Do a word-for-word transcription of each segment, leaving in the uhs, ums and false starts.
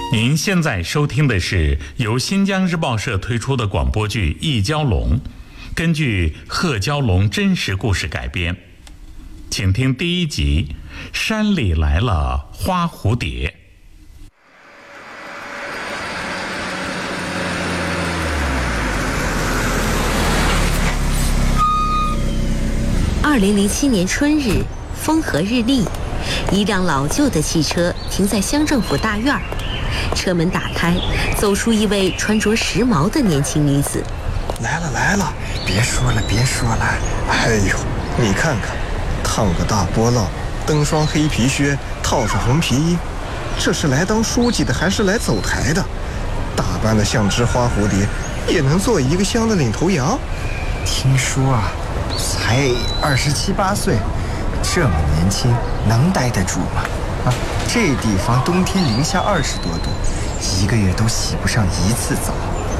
您现在收听的是由新疆日报社推出的广播剧《一蛟龙》，根据贺蛟龙真实故事改编。请听第一集《山里来了花蝴蝶》。 二零零七年春日，风和日丽，一辆老旧的汽车停在乡政府大院儿。车门打开，走出一位穿着时髦的年轻女子。 来了来了，别说了别说了，哎呦，你看看，烫个大波浪，蹬双黑皮靴，套上红皮衣，这是来当书记的还是来走台的？打扮得像只花蝴蝶，也能做一个乡的领头羊？ 听说啊，才二十七八岁，这么年轻，能待得住吗？啊，这地方冬天零下二十多度，一个月都洗不上一次澡。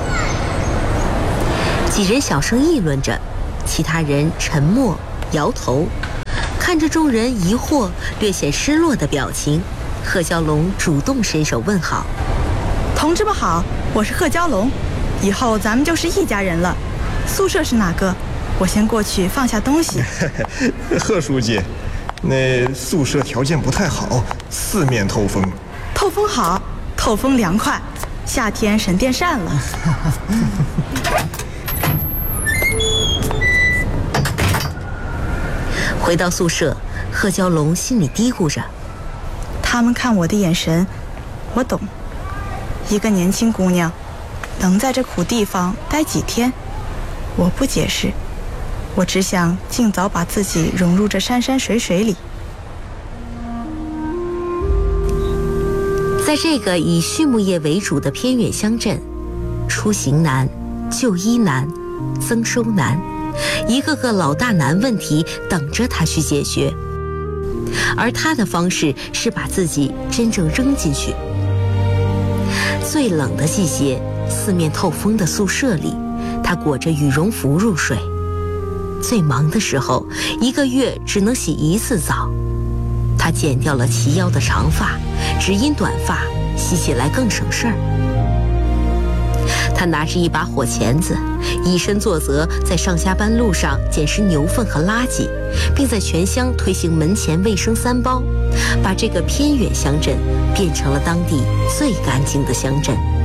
几人小声议论着，其他人沉默摇头。看着众人疑惑略显失落的表情，贺蛟龙主动伸手问好： 同志们好，我是贺蛟龙，以后咱们就是一家人了。宿舍是哪个？我先过去放下东西。 贺书记，那宿舍条件不太好，四面透风。 透风好，透风凉快，夏天省电扇了。 回到宿舍，贺蛟龙心里嘀咕着： 他们看我的眼神，我懂。一个年轻姑娘，能在这苦地方待几天？我不解释，我只想尽早把自己融入这山山水水里。 在这个以畜牧业为主的偏远乡镇，出行难，就医难，增收难，一个个老大难问题等着他去解决。而他的方式是把自己真正扔进去。最冷的季节，四面透风的宿舍里，他裹着羽绒服入睡。最忙的时候，一个月只能洗一次澡。他剪掉了齐腰的长发，只因短发洗起来更省事儿。他拿着一把火钳子，以身作则，在上下班路上捡拾牛粪和垃圾，并在全乡推行门前卫生三包，把这个偏远乡镇变成了当地最干净的乡镇。